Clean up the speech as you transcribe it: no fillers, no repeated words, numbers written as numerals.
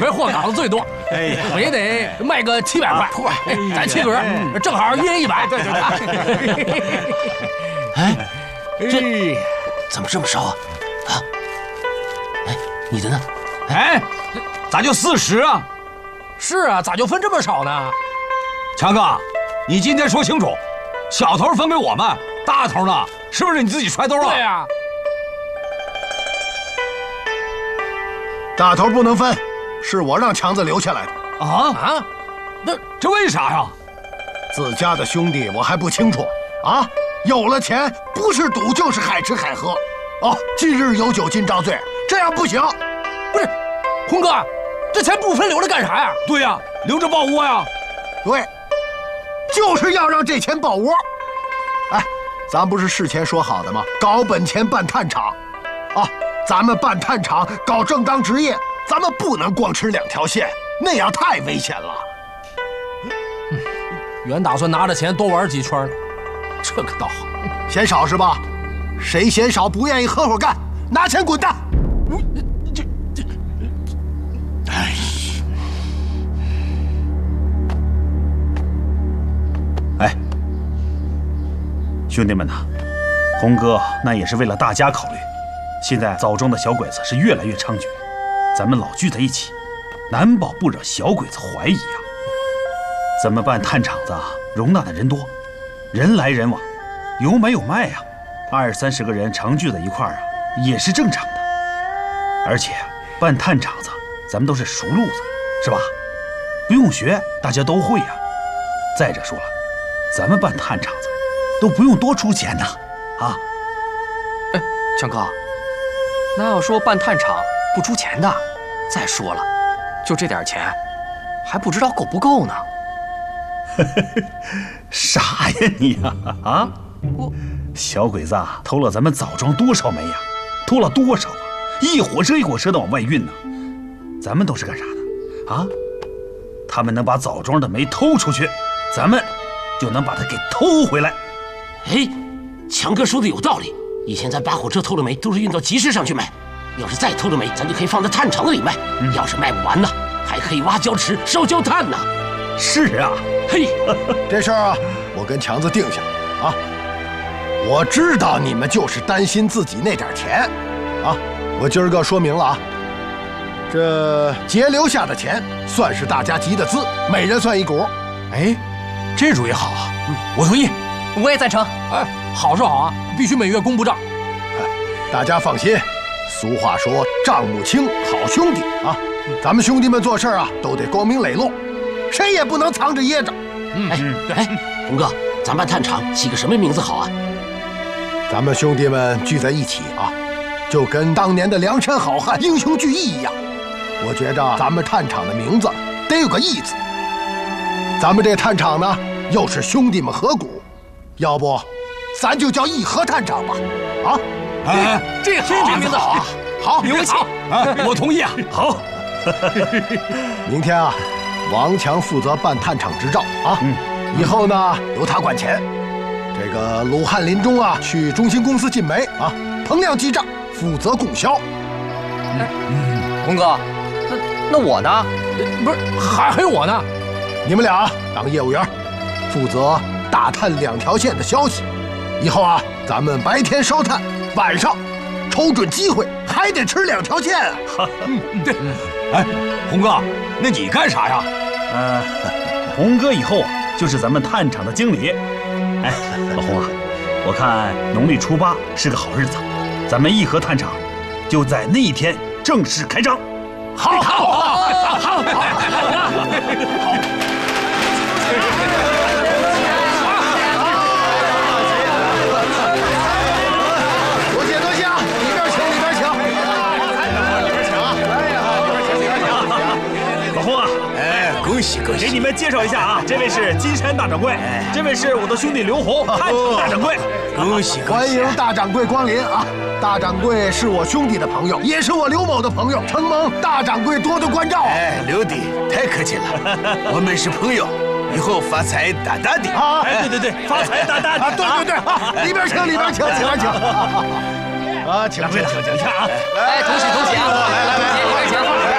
回货岗子最多， 哎， 我也得卖个700块，咱7个人正好1人100。对。 哎，这怎么这么少啊？啊？哎，你的呢？ 哎，咋就40啊？ 是啊，咋就分这么少呢？ 强哥，你今天说清楚，小头分给我们，大头呢？是不是你自己揣兜了？ 对呀。 大头不能分，是我让强子留下来的。 啊？ 这为啥呀？ 自家的兄弟我还不清楚啊！有了钱，不是赌就是海吃海喝。哦，今日有酒今朝醉，这样不行。 不是，红哥，这钱不分留着干啥呀？ 对呀，留着抱窝呀。 对，就是要让这钱抱窝。哎，咱不是事前说好的吗？搞本钱办炭厂，啊，咱们办炭厂搞正当职业，咱们不能光吃2条线，那样太危险了。 原打算拿着钱多玩几圈呢，这可倒好。 嫌少是吧？谁嫌少不愿意合伙干，拿钱滚蛋！ 哎，兄弟们呐，红哥那也是为了大家考虑。现在枣庄的小鬼子是越来越猖獗，咱们老聚在一起，难保不惹小鬼子怀疑呀。咱们办炭厂子容纳的人多，人来人往，有买有卖呀，20、30个人常聚在一块儿啊，也是正常的。而且办炭厂子，咱们都是熟路子，是吧？不用学，大家都会呀。再者说了，咱们办炭厂子都不用多出钱呐，啊！ 哎，强哥，那要说办炭厂不出钱的，再说了，就这点钱，还不知道够不够呢。 傻呀你呀！啊，小鬼子偷了咱们枣庄多少煤呀？偷了多少啊？一火车一火车的往外运呢。咱们都是干啥的？啊？他们能把枣庄的煤偷出去，咱们就能把它给偷回来。 哎，强哥说的有道理。以前咱把火车偷的煤都是运到集市上去卖，要是再偷的煤，咱就可以放在炭厂子里卖。要是卖不完呢，还可以挖焦池烧焦炭呢。 是啊， 嘿， 这事儿啊，我跟强子定下啊。我知道你们就是担心自己那点钱，啊，我今儿个说明了啊。这节留下的钱算是大家集的资，每人算1股。 哎，这主意好啊，我同意， 我也赞成。 哎，好是好啊，必须每月公布账。 大家放心，俗话说账目清，好兄弟啊。咱们兄弟们做事啊，都得光明磊落。谁也不能藏着掖着。 哎，红哥，咱办炭厂起个什么名字好啊？ 咱们兄弟们聚在一起啊，就跟当年的梁山好汉英雄聚义一样。我觉着咱们炭厂的名字得有个义字。咱们这炭厂呢，又是兄弟们合股，要不咱就叫义和炭厂吧？啊， 哎， 这名字好啊， 好， 有气。 我同意啊。 好， 明天啊。王强负责办炭厂执照啊，以后呢由他管钱。这个鲁汉林中啊，去中兴公司进煤啊，彭亮记账，负责供销。 红哥，那我呢？ 不是，还有我呢。 你们俩当业务员，负责大炭2条线的消息。以后啊，咱们白天烧炭，晚上瞅准机会还得吃2条线啊。 对。哎，红哥，那你干啥呀？ 红哥以后啊，就是咱们炭厂的经理。哎，老红啊，我看农历初8是个好日子，咱们义和炭厂就在那一天正式开张。 好。多谢啊！里边请。 老红啊， 恭喜！ 给你们介绍一下啊，这位是金山大掌柜，这位是我的兄弟刘红，炭厂大掌柜。 恭喜！ 欢迎大掌柜光临啊！大掌柜是我兄弟的朋友，也是我刘某的朋友，承蒙大掌柜多多关照。 哎，刘弟太客气了，我们是朋友，以后发财大大的啊！ 哎，对，发财大大的。 对，里边请。啊，请。 掌柜的，请啊！ 哎，恭喜啊！来，里边请。